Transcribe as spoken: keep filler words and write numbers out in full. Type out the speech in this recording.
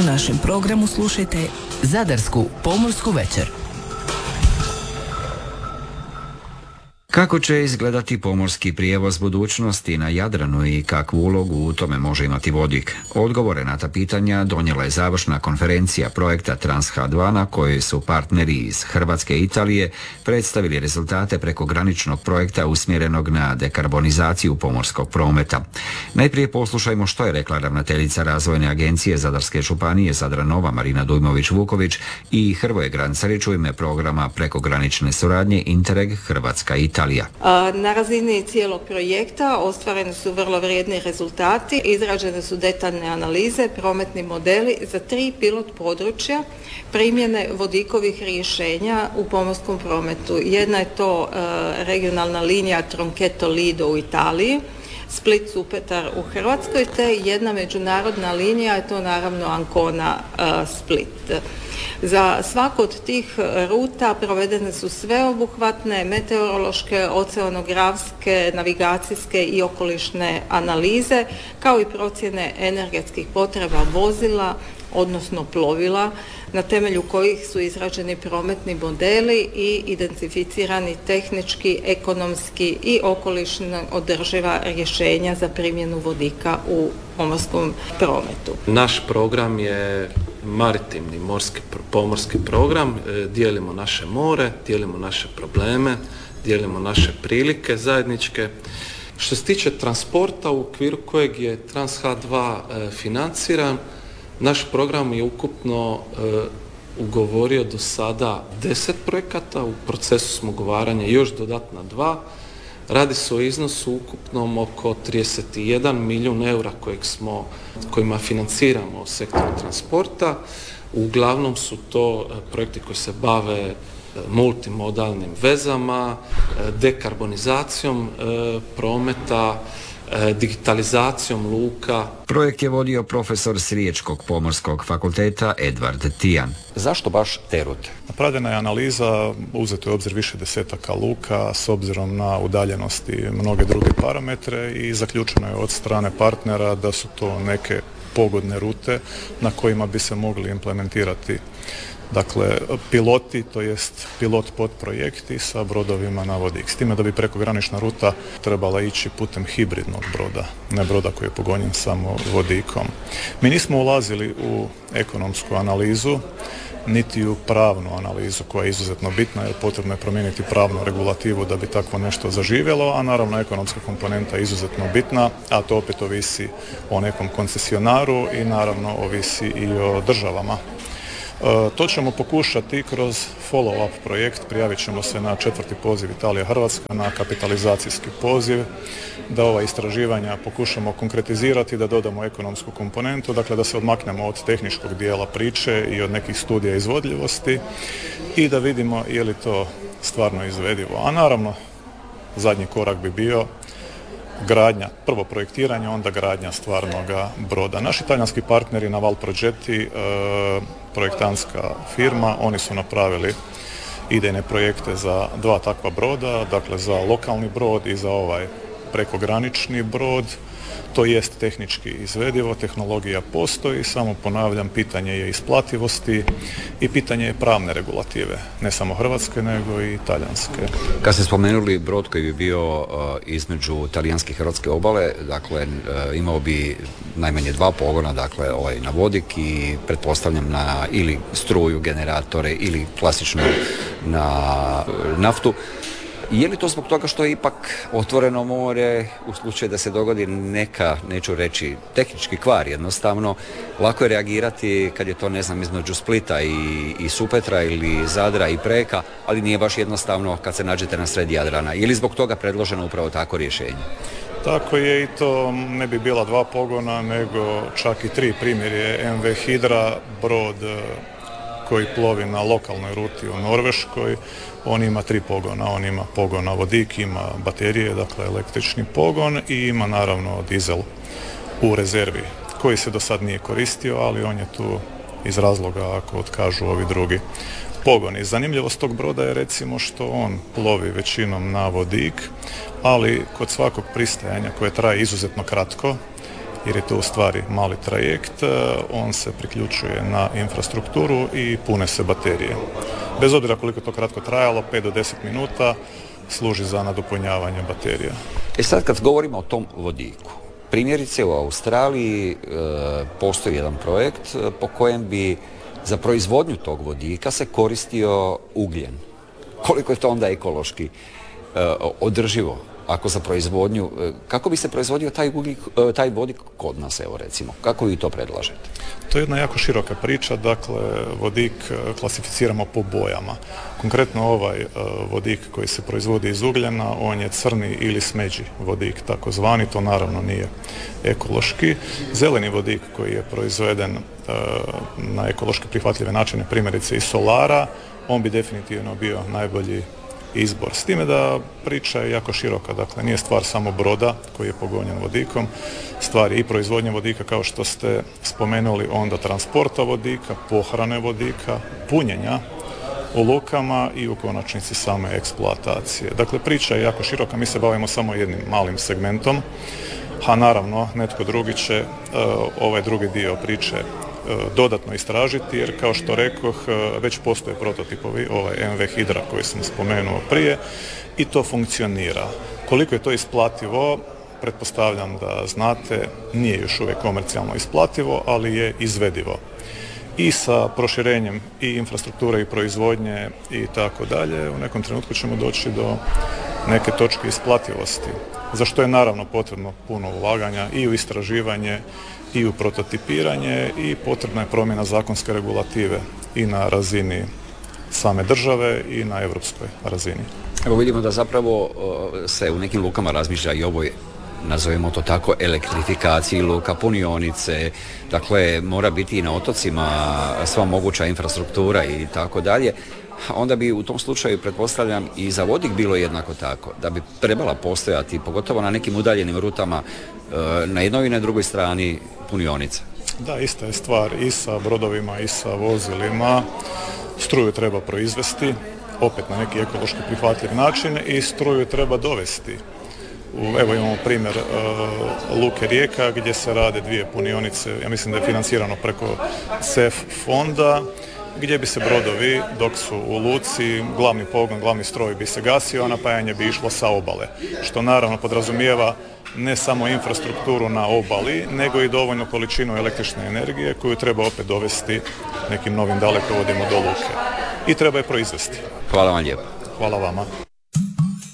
U našem programu slušajte Zadarsku pomorsku večer. Kako će izgledati pomorski prijevoz budućnosti na Jadranu i kakvu ulogu u tome može imati vodik? Odgovore na ta pitanja donijela je završna konferencija projekta Trans H dva na kojoj su partneri iz Hrvatske i Italije predstavili rezultate prekograničnog projekta usmjerenog na dekarbonizaciju pomorskog prometa. Najprije poslušajmo što je rekla ravnateljica Razvojne agencije Zadarske županije Zadranova Marina Dujmović-Vuković i Hrvoje Grancarić u ime programa prekogranične suradnje Interreg Hrvatska i Italija. Na razini cijelog projekta ostvareni su vrlo vrijedni rezultati, izrađene su detaljne analize, prometni modeli za tri pilot područja primjene vodikovih rješenja u pomorskom prometu. Jedna je to regionalna linija Troncheto-Lido u Italiji, Split-Supetar u Hrvatskoj, te jedna međunarodna linija, je to naravno Ancona-Split. Za svaku od tih ruta provedene su sveobuhvatne meteorološke, oceanografske, navigacijske i okolišne analize, kao i procjene energetskih potreba vozila, odnosno plovila, na temelju kojih su izrađeni prometni modeli i identificirani tehnički, ekonomski i okolišno održiva rješenja za primjenu vodika u pomorskom prometu. Naš program je maritimni morski, pomorski program, dijelimo naše more, dijelimo naše probleme, dijelimo naše prilike zajedničke. Što se tiče transporta u okviru kojeg je Trans H dva financiran, naš program je ukupno e, ugovorio do sada deset projekata, u procesu smo ugovaranja još dodatna dva. Radi se o iznosu ukupnom oko trideset jedan milijun eura kojeg smo, kojima financiramo sektor transporta. Uglavnom su to projekti koji se bave multimodalnim vezama, dekarbonizacijom e, prometa, digitalizacijom luka. Projekt je vodio profesor s Riječkog pomorskog fakulteta Edvard Tijan. Zašto baš te rute? Napravljena je analiza, uzeto je u obzir više desetaka luka s obzirom na udaljenosti i mnoge druge parametre i zaključeno je od strane partnera da su to neke pogodne rute na kojima bi se mogli implementirati dakle piloti, to jest pilot podprojekti sa brodovima na vodik. S time da bi prekogranična ruta trebala ići putem hibridnog broda, ne broda koji je pogonjen samo vodikom. Mi nismo ulazili u ekonomsku analizu, niti u pravnu analizu koja je izuzetno bitna jer potrebno je promijeniti pravnu regulativu da bi takvo nešto zaživjelo, a naravno ekonomska komponenta je izuzetno bitna, a to opet ovisi o nekom koncesionaru i naravno ovisi i o državama. To ćemo pokušati kroz follow-up projekt, prijavit ćemo se na četvrti poziv Italija-Hrvatska, na kapitalizacijski poziv, da ova istraživanja pokušamo konkretizirati, da dodamo ekonomsku komponentu, dakle da se odmaknemo od tehničkog dijela priče i od nekih studija izvodljivosti i da vidimo je li to stvarno izvedivo. A naravno, zadnji korak bi bio gradnja, prvo projektiranje, onda gradnja stvarnoga broda. Naši talijanski partneri Naval Progetti, e, projektantska firma, oni su napravili idejne projekte za dva takva broda, dakle za lokalni brod i za ovaj prekogranični brod. To jest tehnički izvedivo, tehnologija postoji, samo ponavljam, pitanje je isplativosti i pitanje je pravne regulative, ne samo hrvatske nego i talijanske. Kad ste spomenuli brod koji bi bio uh, između talijanske i hrvatske obale, dakle uh, imao bi najmanje dva pogona, dakle ovaj na vodik i pretpostavljam na ili struju, generatore ili klasično na naftu. Je li to zbog toga što je ipak otvoreno more u slučaju da se dogodi neka, neću reći, tehnički kvar jednostavno, lako je reagirati kad je to, ne znam, između Splita i, i Supetra ili Zadra i Preka, ali nije baš jednostavno kad se nađete na sred Jadrana. Je li zbog toga predloženo upravo tako rješenje? Tako je, i to ne bi bila dva pogona, nego čak i tri. Primjer je M V Hidra, brod koji plovi na lokalnoj ruti u Norveškoj. On ima tri pogona, on ima pogon na vodik, ima baterije, dakle električni pogon i ima naravno dizel u rezervi koji se do sad nije koristio, ali on je tu iz razloga ako otkažu ovi drugi pogoni. Zanimljivost tog broda je recimo što on plovi većinom na vodik, ali kod svakog pristajanja koje traje izuzetno kratko, jer je to u stvari mali trajekt, on se priključuje na infrastrukturu i pune se baterije. Bez obzira koliko to kratko trajalo, pet do deset minuta, služi za nadopunjavanje baterija. E sad kad govorimo o tom vodiku, primjerice u Australiji e, postoji jedan projekt po kojem bi za proizvodnju tog vodika se koristio ugljen. Koliko je to onda ekološki e, održivo? Ako za proizvodnju, kako bi se proizvodio taj, ugljik, taj vodik kod nas, evo recimo, kako vi to predlažete? To je jedna jako široka priča, dakle vodik klasificiramo po bojama. Konkretno ovaj vodik koji se proizvodi iz ugljena, on je crni ili smeđi vodik, takozvani, to naravno nije ekološki. Zeleni vodik koji je proizveden na ekološki prihvatljive načine, primjerice iz solara, on bi definitivno bio najbolji izbor. S time da priča je jako široka, dakle nije stvar samo broda koji je pogonjen vodikom, stvar je i proizvodnje vodika kao što ste spomenuli, onda transporta vodika, pohrane vodika, punjenja u lukama i u konačnici same eksploatacije. Dakle priča je jako široka, mi se bavimo samo jednim malim segmentom, a naravno netko drugi će uh, ovaj drugi dio priče dodatno istražiti, jer kao što rekoh, već postoje prototipovi, ovaj M V Hydra koji sam spomenuo prije, i to funkcionira. Koliko je to isplativo, pretpostavljam da znate, nije još uvijek komercijalno isplativo, ali je izvedivo. I sa proširenjem i infrastrukture i proizvodnje i tako dalje, u nekom trenutku ćemo doći do neke točke isplativosti, za što je naravno potrebno puno ulaganja i u istraživanje i u prototipiranje i potrebna je promjena zakonske regulative i na razini same države i na europskoj razini. Evo vidimo da zapravo se u nekim lukama razmišlja i ovoj, nazovemo to tako, elektrifikaciji luka, punionice, dakle mora biti i na otocima sva moguća infrastruktura i tako dalje. Onda bi u tom slučaju, pretpostavljam, i za vodik bilo jednako tako, da bi trebala postojati, pogotovo na nekim udaljenim rutama, na jednoj i na drugoj strani punionica. Da, ista je stvar i sa brodovima i sa vozilima. Struju treba proizvesti, opet na neki ekološki prihvatljiv način, i struju treba dovesti. Evo imamo primjer uh, Luke Rijeka gdje se rade dvije punionice, ja mislim da je financirano preko C E F fonda, gdje bi se brodovi, dok su u luci, glavni pogon, glavni stroj bi se gasio, a napajanje bi išlo sa obale, što naravno podrazumijeva ne samo infrastrukturu na obali, nego i dovoljnu količinu električne energije koju treba opet dovesti nekim novim dalekovodima do luke. I treba je proizvesti. Hvala vam lijepo. Hvala vama.